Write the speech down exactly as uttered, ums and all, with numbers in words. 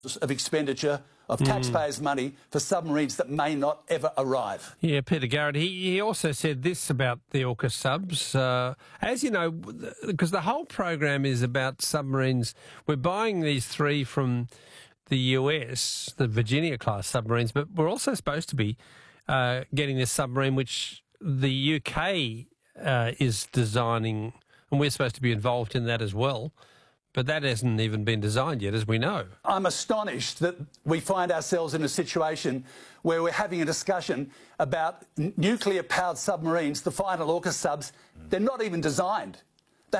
of expenditure of taxpayers' mm. money for submarines that may not ever arrive. Yeah, Peter Garrett, he, he also said this about the AUKUS subs. Uh, as you know, because the whole program is about submarines, we're buying these three from the U S, the Virginia-class submarines, but we're also supposed to be uh, getting this submarine which the U K uh, is designing, and we're supposed to be involved in that as well. But that hasn't even been designed yet, as we know. I'm astonished that we find ourselves in a situation where we're having a discussion about nuclear-powered submarines, the final AUKUS subs. They're not even designed.